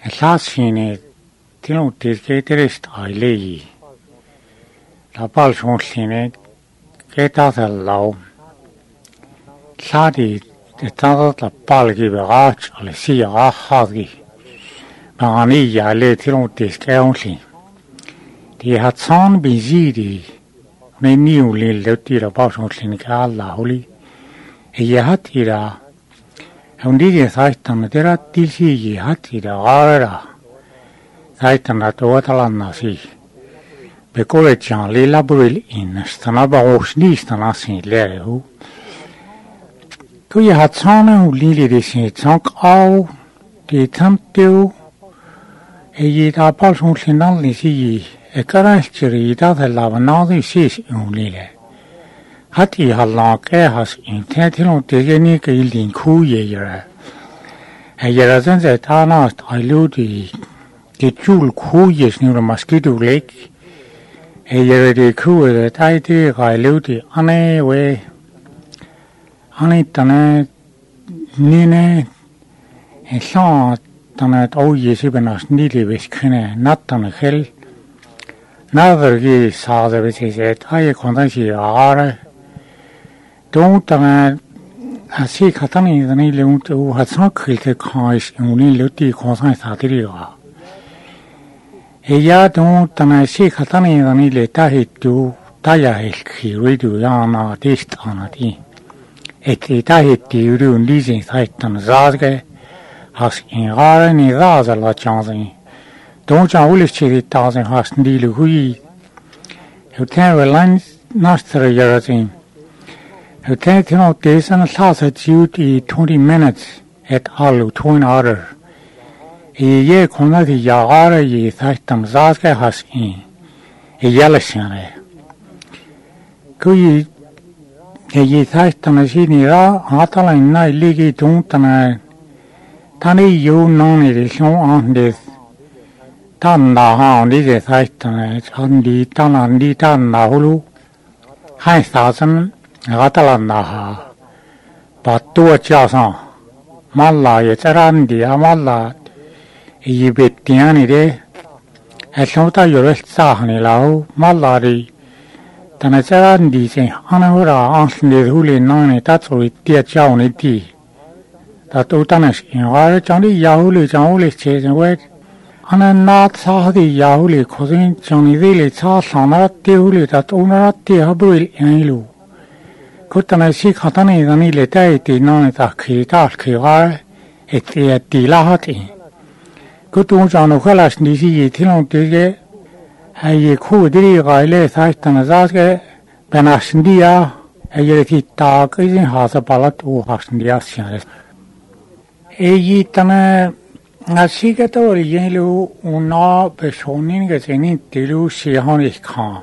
Lassine tino disketerist ailei. La palsonsine ketasellau. Sadi tatat la palgi verach alle sia ahagi. Magani jale tino diskeonsi. Die hat son bizidi. Ne niu lil lutti la palsonsine kalla holi. Je hat ira. Und die Seiten der Tilsi hat ira gara. Seiten der Totalanna si. Bekoletjan lilla bril in stanaba osni stanasin lehu. Kui hat sana lili de sin tank au de tamteu. E da palson sinal ni si. E karastri da la vanadi sis unlile. Hati halake has in tentilon tegeni ke ilin kuye yere. E yere zenze tanast ailudi de jul kuye snure mosquito lake. E yere de kuye de taiti ailudi ane we. Ane tane nine e san tane oye sibenas nili viskene natane hel. Navergi saade visit aye kondansi are. Don't see Catani the Nilum who had some cricket cars in Lutti Constance Satiria. A ya don't see Catani the Nile Tahi to Taya Hilki Radio Yana Dist on a tea. A Tahi to leasing site on Zazge has in Rani Raza la chancing. Don't you always see 1,000 has Nilu Hui. You can rely Nastra Yarazin. You take this and last duty 20 minutes at all 20 hours. A year corner the Yara ye Thastam Zaska has in a yellow. Could ye ye Thastam Sinira, Atala and Night Ligi don't and Tani you known it is shown on this. Tana on this Thastam on the Tanandi Tana Hulu. High thousand. Atalanaha, but two chasson. Malla yetarandi, amalla, ye betiani de. As not a yorest sahani lao, mallari. Tanazarandi say, Anahura answered the huli nine tatsu dear chowny tea. That utanas in our Johnny Yahuli Johnny says and wait. Anna not saw the Yahuli cousin Johnny really saw some not the huli that owner at the habril in ilu. Kutana si katani dani letai ti non ta kita kira et ti lahati. Kutu janu khalas ni si tilon tige ay khu diri gaile saistan zaske benasndia ay ti ta kizin hasa balat u hasndia siares. Ei tana nasi to yelu una personin ke seni tilu si honi khan.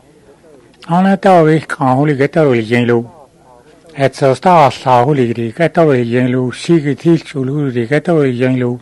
Ana ta we khan holi getar yelu. It's a star holy ghetto yellow, she teach you the ghetto yellow.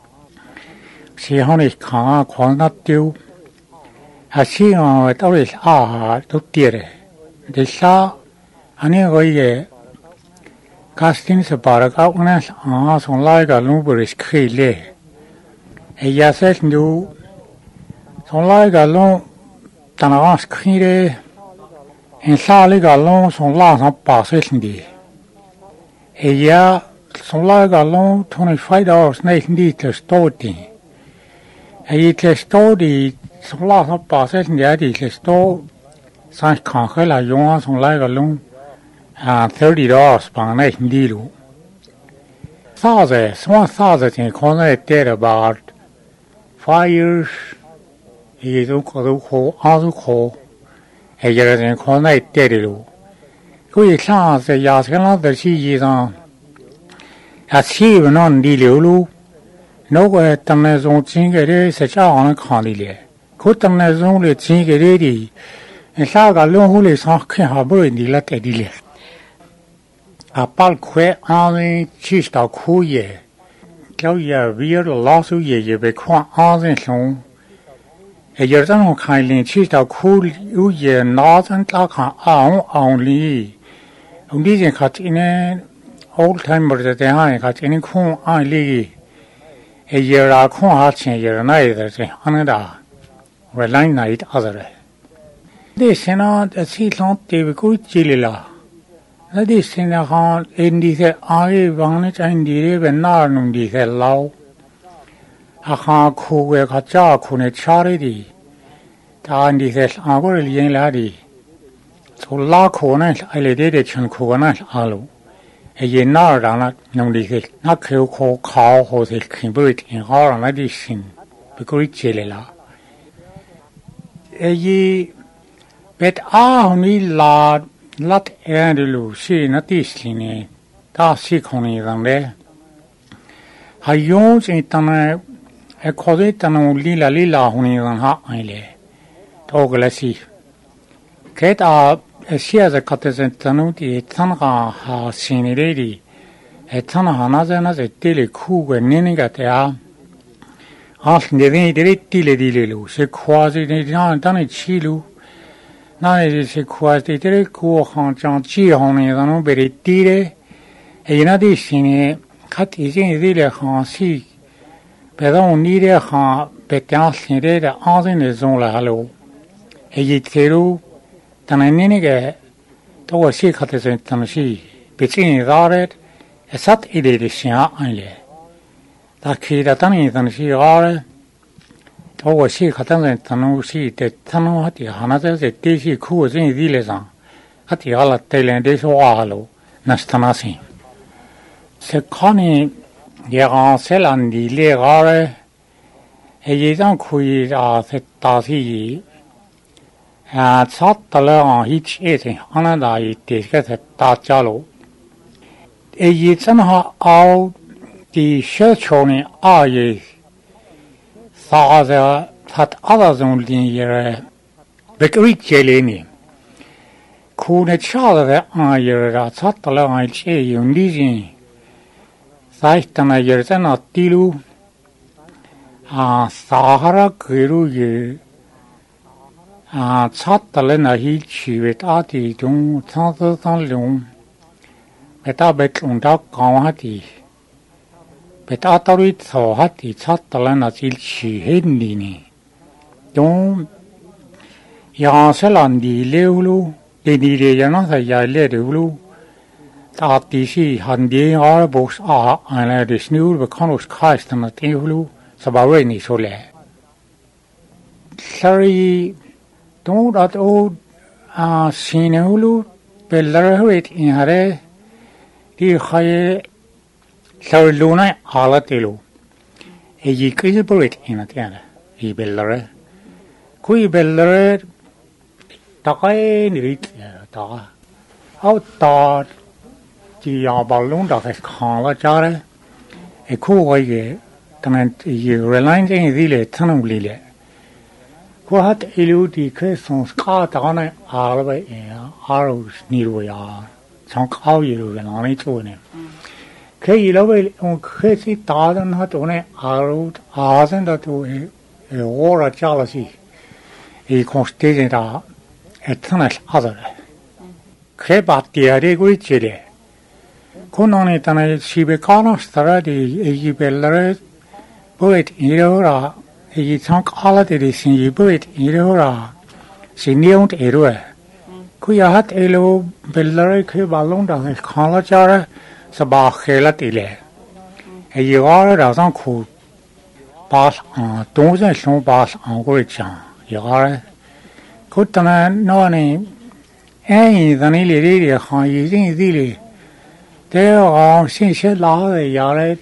She honey car, not do. I see on it always to dear. The saw anyway. Castings about outness on like a lumber's creele. A yes, no. So like a long Tanaras creele. En saliga long son last up passes indeed. A year, son laga long 25 hours need to store. A year to store the son last up passes in the idea to store sans conquer young son laga long and $30 per night indeed. Thousands, 1,000 in corner dead about 5 years. He is also called. A year in corner dead. Kui chance the Yaskana the sea is on. As she went on the Lulu, nowhere Tamazon Chingere, such on a condile. Could Tamazon let Chingere, and Saga long is on Harbor in the latter delay. A palque only chista kuye. Tell ya real loss of ye be quite on the song. A year on kindly chista cool you northern talk on only. These cut in old timers that they cut in cool only. a year I can't hatch a year neither, another, relying night other. This and not a sea long David good chilila. This in a hand in the eye vantage and the even narnum the low. A hand cool work a jar could a charity. Tan the our young lady. So la corner I let it and corner allo. A year nar non the not kill call cow horse can breed in horror and addition. The great chilila. A ye bet only lad. Lat ändelu siinä tisline taas sikonidan le. Hajon itana e koditana lila hunidan ha aile. Toglasi. Keta siasa katesentanu di tanha ha siniredi. E tanha hanazana ze tele kuwe niniga te a. Al nevini direttile dilelu se quasi dani chilu. None se quasi tre cuocan gianci honidano per il dire e in addizione cattisin dile hansi per unire a petansinere da anzine zola hallo e yiteru tananini che to si cattisin tansi pecini dare e sat idee sia anle da che da tani tansi gare to si cattisin tanusi te tanu hati hanaze se tesi kuozin dilesan hati ala telende so alo nastanasi se kani ya selandi le gare e yedan kui a se tasi a tsatala a hich ete anada ite se ta chalo e yedan ha au di shechoni a ye Saza hat alazon linjere bekritjeleni. Kune tjadere anjere sattala anjse jundizin. Saistana jersena tilu. Sahara kiru je. Sattala na hilchi vet ati dung tantan lung. Beta betlunda kawhati. Bet atarit so hati sattala na silchi hendini. Don ya selandi leulu denire yana sa ya leulu ta tisi handi arbos a ana de snur be kanus kasten at leulu sabaweni sole sorry don't at all sinulu bellerhet in hare di khaye luna halatelu e yikriburit in atana e bellere kui bellere takai nirit ta autar ti abalun da khala jare e kuoye tamen you reliance in dile tanulile ko hat eludi ke sanskar tane arbe arus niroya sankau yiru ganani tone ke ilawe on khesi tadan hat one arut azen da to e ora chalasi e constede da eternal other ke battiare guicere konone tane sibe kana stradi e bellere poet irora e sank ala de sin poet irora siniont eroe kuya hat elo bellere ke balon da khala chara sabah khela tile e yora da san khu pas donzen son pas en goichan yora kutana noni ai dani le de khan yi sin dile de a sin she la de yare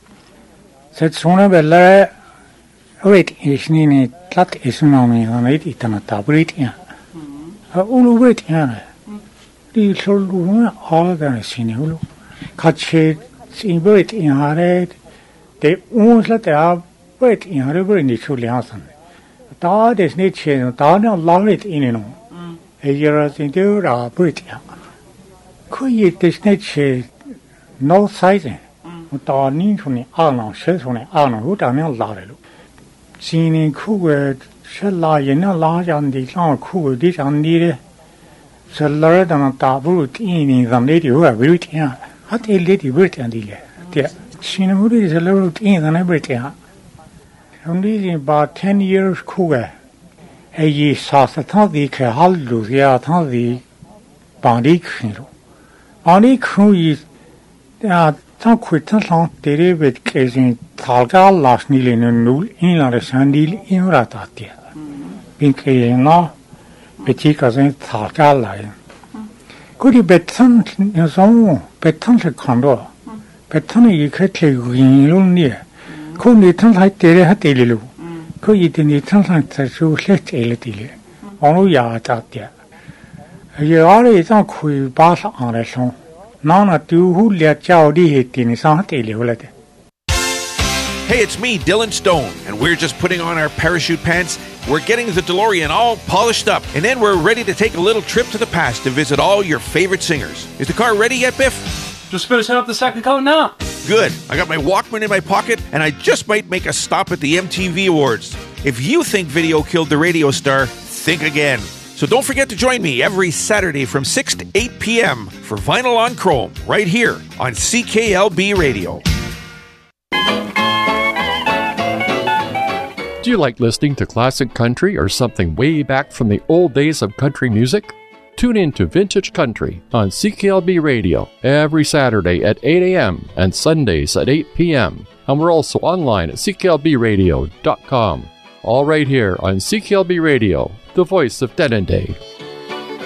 se tsone belle wait is ni tat is no mi dani itana tabrit ya ulu wait ya di solu ala da sin ulu 같이 인버트 인하래 대 운slate a wait inhare bri chuliasan ta desne chen ta na larit inino e yera sintura britia kui desne che no size ta ni chuni ana she chuni ana hu ta na larelu sinin ku she la yin na la jan di la ku di jan di de se la da na ta bu ti ni zam le di hu a britia hat ele di britia di le te sinamuri se la routine da na britia only about 10 years cool. A ye saw the Toddy Kahalu, the Toddy Bandikino. Bandi Kui, some quittance did with casing Talga last nil in a null in a sandil in Ratatia. Pink now, Beticas in Talga line. Could you bet some in some beton condo? Beton you could take in near. Couldn't it turn like they had a little? Could you didn't turn like the shoe left a little? Only yards out there. You already don't quit bath on a song. None of you who let Jowdy hit in his aunt. Hey, it's me, Dylan Stone, and we're just putting on our parachute pants. We're getting the DeLorean all polished up, and then we're ready to take a little trip to the past to visit all your favorite singers. Is the car ready yet, Biff? Just finishing up the second coat now. Good. I got my Walkman in my pocket, and I just might make a stop at the MTV Awards. If you think video killed the radio star, think again. So don't forget to join me every Saturday from 6 to 8 p.m. for Vinyl on Chrome, right here on CKLB Radio. Do you like listening to classic country or something way back from the old days of country music? Tune in to Vintage Country on CKLB Radio every Saturday at 8 a.m. and Sundays at 8 p.m. And we're also online at cklbradio.com. All right here on CKLB Radio, the voice of Denendeh.